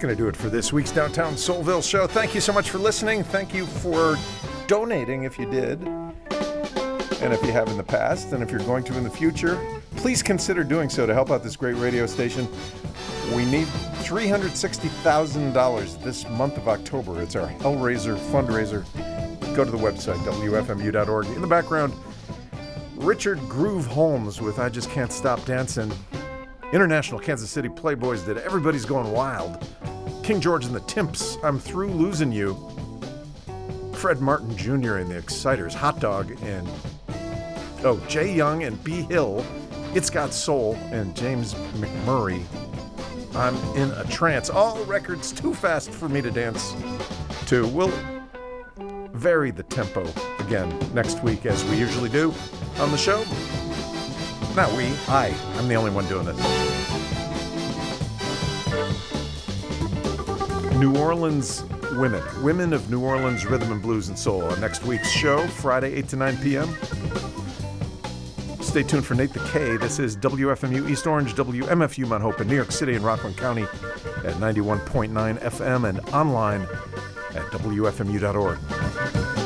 going to do it for this week's Downtown Soulville show. Thank you so much for listening. Thank you for donating if you did, and if you have in the past, and if you're going to in the future. Please consider doing so to help out this great radio station. We need $360,000 this month of October. It's our Hellraiser fundraiser. Go to the website, WFMU.org. In the background, Richard Groove Holmes with I Just Can't Stop Dancing. International Kansas City Playboys did Everybody's Going Wild. King George and the Timps, I'm Through Losing You. Fred Martin Jr. and the Exciters, Hot Dog, and Jay Young and B. Hill, It's Got Soul, and James McMurray, I'm in a Trance. All records too fast for me to dance to. We'll vary the tempo again next week as we usually do on the show. Not we, I'm the only one doing this. New Orleans Women of New Orleans Rhythm and Blues and Soul on next week's show, Friday 8 to 9 p.m. Stay tuned for Nate the K. This is WFMU East Orange, WMFU Mount Hope in New York City and Rockland County at 91.9 FM and online at WFMU.org.